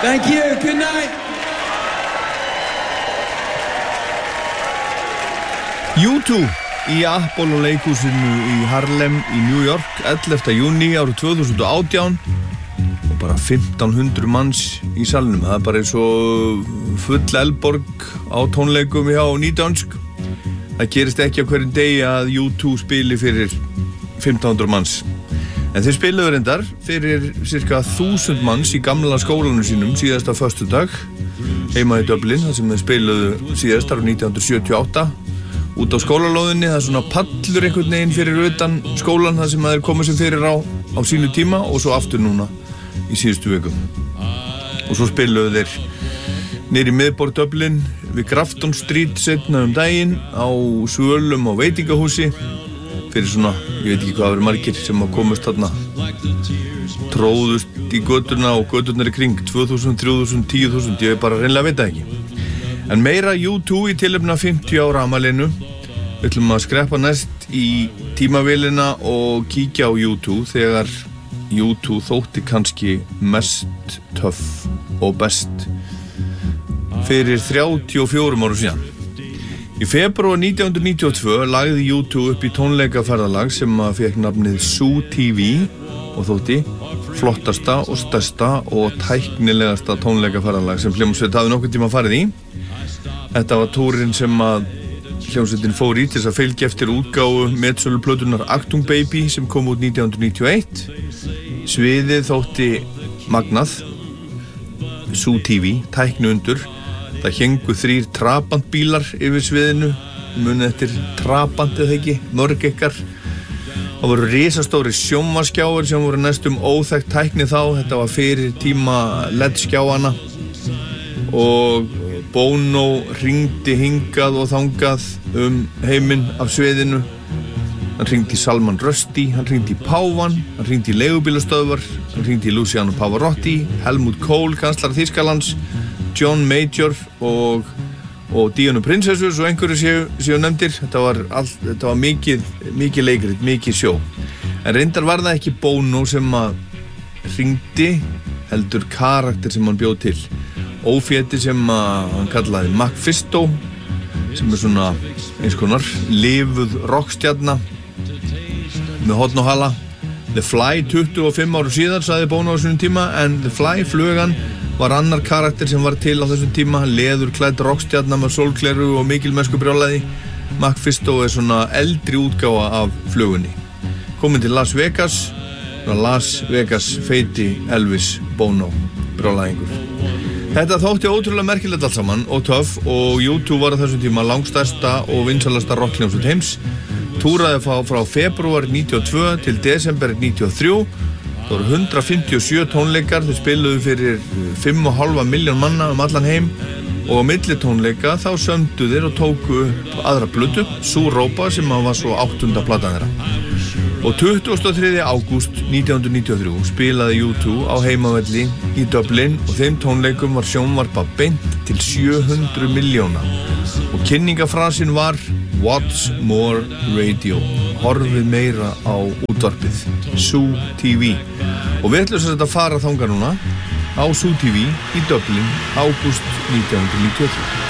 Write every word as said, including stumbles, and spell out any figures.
Thank you. Good night. U two í Apollo-leikhúsinu í Harlem í New York ellefta júní árið tvö þúsund og átján og bara fimmtán hundruð manns í salnum. Það er bara eins og full Elborg á tónleikum hjá Nýdönsk. Það gerist ekki á hverjum degi að U two spili fyrir fimmtán hundruð manns. En þeir spiluðu reyndar fyrir cirka þúsund manns í gamla skólanum sínum síðasta föstudag heima í Dublin, þar sem þeir spiluðu síðast árið nítján hundruð sjötíu og átta. Út á skólalóðinni, það er svona pallur einhvern veginn fyrir utan skólan þar sem þeir koma sem fyrir á, á sínu tíma og svo aftur núna í síðustu viku. Og svo spiluðu þeir niður í miðborg Dublin við Grafton Street seinna um daginn á svölum og veitingahúsi fyrir svona, ég veit ekki hvað það verið margir sem að komast þarna tróðust í göturna og göturnar í kring tvö þúsund, þrjú þúsund, tíu þúsund, ég bara reynlega veit það ekki. En meira U two í tilefni af fimmtíu ára afmælinu. Við ætlum að skreppa næst í tímavélina og kíkja á U two þegar U two þótti kannski mest töff og best fyrir þrjátíu og fjórum árum síðan. Í febrúar nítján hundruð níutíu og tvö lagði U two upp í tónleikaferðalag sem að fékk nafnið Zoo T V og þótti flottasta og stærsta og tæknilegasta tónleikaferðalag sem hljómsveit hafði nokkurn tíma farið í. Þetta var túrinn sem að hljómsveitin fór í til þess að fylgja eftir útgáfu metsöluplötunnar Achtung Baby sem kom út nítján hundruð níutíu og eitt. Sviðið þótti magnað, Zoo T V, tækni undur. Það héngu þrír trabantbílar yfir sviðinu, munið eftir trabant eða ekki, mörg ykkar. Það voru risastóri sjónvarskjáir sem voru næstum óþekkt tækni þá, þetta var fyrir tíma L E D-skjáana og Bono hringdi hingað og þangað um heiminn af sviðinu. Hann hringdi í Salman Rushdie, hann hringdi í Páfann, hann hringdi í leigubílastöðvar, hann hringdi í Luciano Pavarotti, Helmut Kohl, kanslara Þýskalands, John Major og, og Dionu prinsessu, svo einhverju séu, séu nefndir. Þetta var, all, þetta var mikið, mikið leikrit, mikið sjó. En reyndar var það ekki Bono sem að hringdi, heldur karakter sem hann bjóð til. Óféti sem að hann kallaði Macfisto, sem er svona eins konar lifuð rockstjarna með horn og hala. The Fly tuttugu og fimm árum síðar, sagði Bono á þessum tíma, en The Fly, flugan, var annar karakter sem var til á þessum tíma, leðurklædd rockstjarna með sólgleru og mikilmennsku brjálæði. Macfisto er svona eldri útgáfa af flugunni. Komin til Las Vegas, Las Vegas feiti Elvis Bono brjálæðingur. Þetta þótti ótrúlega merkilegt allt saman og töff og U two var á þessum tíma langstærsta og vinsalasta rockhljómsveit heims. Túraði frá, frá febrúar níutíu og tvö til desember níutíu og þrjú. Það voru hundrað fimmtíu og sjö tónleikar, þau spiluðu fyrir fimm og hálfa milljón manna um allan heim og á milli tónleika þá sömdu þeir og tóku upp aðra plötu, Súrópa, sem var svo áttunda platan þeirra. Og tuttugasta og þriðja ágúst nítján hundruð níutíu og þrjú spilaði U two á heimavelli í Dublin og þeim tónleikum var sjónvarpa beint til sjö hundruð milljóna og kynningafrasin var What's more radio? Horfið meira á útvarpið, Zoo T V. Og við ætlum að fara þangað núna á Zoo T V í Dublin ágúst nítján hundruð níutíu og þrjú.